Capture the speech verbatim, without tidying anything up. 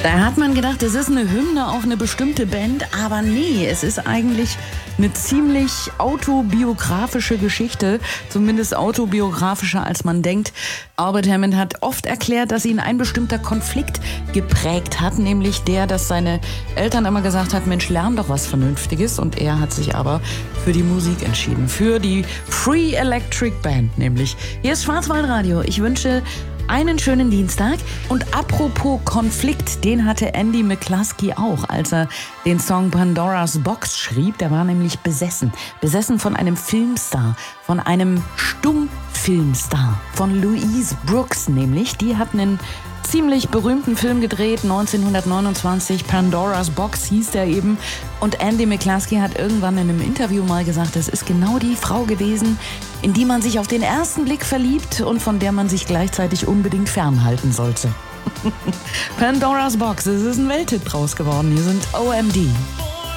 Da hat man gedacht, es ist eine Hymne auf eine bestimmte Band, aber nee, es ist eigentlich eine ziemlich autobiografische Geschichte, zumindest autobiografischer als man denkt. Albert Hammond hat oft erklärt, dass ihn ein bestimmter Konflikt geprägt hat, nämlich der, dass seine Eltern immer gesagt hat, Mensch, lern doch was Vernünftiges, und er hat sich aber für die Musik entschieden, für die Free Electric Band nämlich. Hier ist Schwarzwaldradio. Ich wünsche einen schönen Dienstag. Und apropos Konflikt, den hatte Andy McCluskey auch, als er den Song Pandora's Box schrieb. Der war nämlich besessen. Besessen von einem Filmstar, von einem Stummfilmstar, von Louise Brooks nämlich. Die hat einen ziemlich berühmten Film gedreht, neunzehnhundertneunundzwanzig, Pandora's Box hieß der eben. Und Andy McCluskey hat irgendwann in einem Interview mal gesagt, das ist genau die Frau gewesen, in die man sich auf den ersten Blick verliebt und von der man sich gleichzeitig unbedingt fernhalten sollte. Pandora's Box, es ist ein Welthit draus geworden. Hier sind O M D.